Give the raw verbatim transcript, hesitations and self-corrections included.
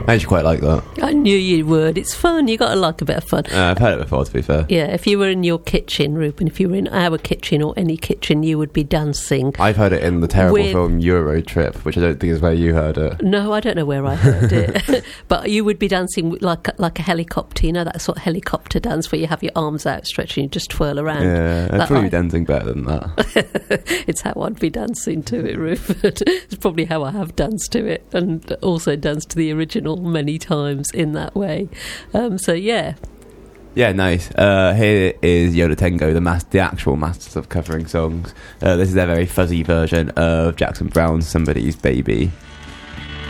I actually quite like that. I knew you would. It's fun. You got to like a bit of fun. Uh, I've heard it before, to be fair. Yeah, if you were in your kitchen, Ruben, if you were in our kitchen or any kitchen, you would be dancing. I've heard it in the terrible with... film Euro Trip, which I don't think is where you heard it. No, I don't know where I heard it. But you would be dancing like like a helicopter, you know, that sort of helicopter dance where you have your arms outstretched and you just twirl around. Yeah, I'd that probably like... be dancing better than that. It's how I'd be dancing to it, Rupert. It's probably how I have danced to it, and also danced to the original many times in that way. Um, so, yeah. Yeah, nice. Uh, here is Yoda Tengo, the mas- the actual masters of covering songs. Uh, this is their very fuzzy version of Jackson Brown's Somebody's Baby.